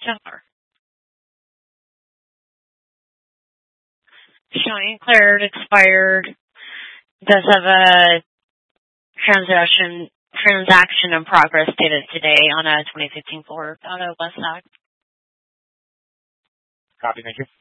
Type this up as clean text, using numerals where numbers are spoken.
Chandler. Showing cleared, expired. Does have a transaction in progress dated today on a 2015 Ford out of West Side. Copy, thank you.